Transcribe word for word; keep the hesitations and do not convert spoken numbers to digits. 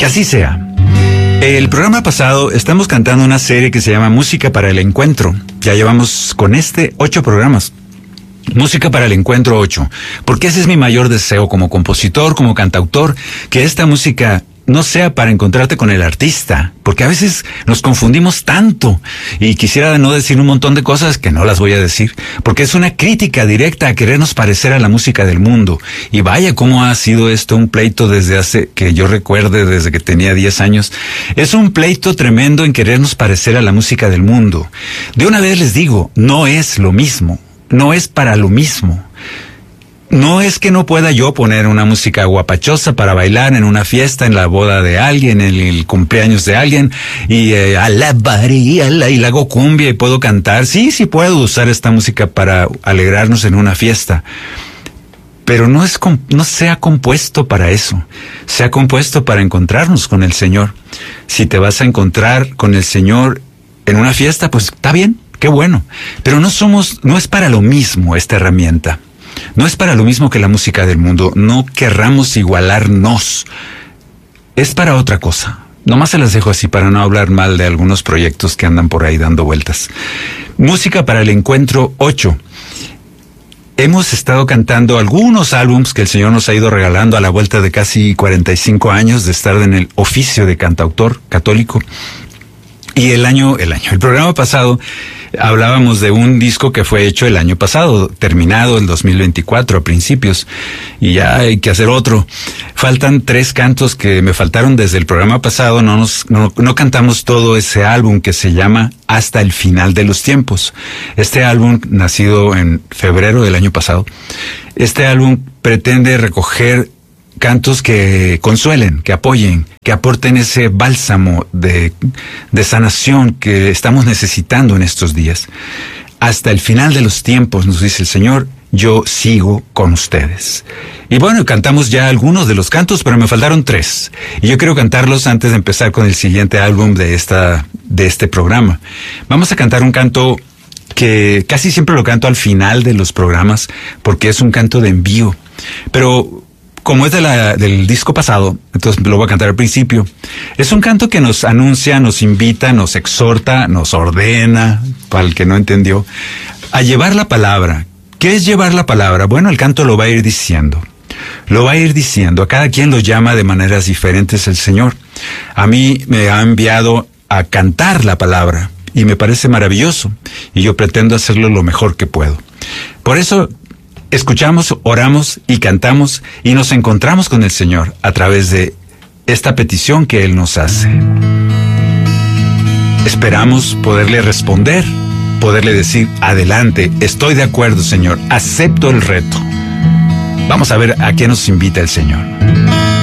Que así sea. El programa pasado estamos cantando una serie que se llama Música para el Encuentro. Ya llevamos con este ocho programas. Música para el Encuentro ocho. Porque ese es mi mayor deseo como compositor, como cantautor, que esta música no sea para encontrarte con el artista, porque a veces nos confundimos tanto y quisiera no decir un montón de cosas que no las voy a decir, porque es una crítica directa a querernos parecer a la música del mundo. Y vaya cómo ha sido esto un pleito desde hace, que yo recuerde, desde que tenía diez años. Es un pleito tremendo en querernos parecer a la música del mundo. De una vez les digo, no es lo mismo, no es para lo mismo. No es que no pueda yo poner una música guapachosa para bailar en una fiesta, en la boda de alguien, en el cumpleaños de alguien, y eh, alabaría, y la hago cumbia y puedo cantar. Sí, sí puedo usar esta música para alegrarnos en una fiesta. Pero no es, no se ha compuesto para eso. Se ha compuesto para encontrarnos con el Señor. Si te vas a encontrar con el Señor en una fiesta, pues está bien, qué bueno. Pero no somos, no es para lo mismo esta herramienta. No es para lo mismo que la música del mundo. No querramos igualarnos. Es para otra cosa. Nomás se las dejo así para no hablar mal de algunos proyectos que andan por ahí dando vueltas. Música para el Encuentro ocho. Hemos estado cantando algunos álbums que el Señor nos ha ido regalando a la vuelta de casi cuarenta y cinco años de estar en el oficio de cantautor católico. Y el año, el año, el programa pasado hablábamos de un disco que fue hecho el año pasado, terminado el dos mil veinticuatro a principios, y ya hay que hacer otro. Faltan tres cantos que me faltaron desde el programa pasado, no nos, no, no cantamos todo ese álbum que se llama Hasta el Final de los Tiempos. Este álbum, nacido en febrero del año pasado, este álbum pretende recoger cantos que consuelen, que apoyen, que aporten ese bálsamo de, de sanación que estamos necesitando en estos días. Hasta el final de los tiempos, nos dice el Señor, yo sigo con ustedes. Y bueno, cantamos ya algunos de los cantos, pero me faltaron tres. Y yo quiero cantarlos antes de empezar con el siguiente álbum de esta, de este programa. Vamos a cantar un canto que casi siempre lo canto al final de los programas, porque es un canto de envío. Pero como es de la, del disco pasado, entonces lo voy a cantar al principio. Es un canto que nos anuncia, nos invita, nos exhorta, nos ordena, para el que no entendió, a llevar la palabra. ¿Qué es llevar la palabra? Bueno, el canto lo va a ir diciendo. Lo va a ir diciendo. A cada quien lo llama de maneras diferentes el Señor. A mí me ha enviado a cantar la palabra y me parece maravilloso. Y yo pretendo hacerlo lo mejor que puedo. Por eso escuchamos, oramos y cantamos y nos encontramos con el Señor a través de esta petición que Él nos hace. Esperamos poderle responder, poderle decir, adelante, estoy de acuerdo, Señor, acepto el reto. Vamos a ver a qué nos invita el Señor.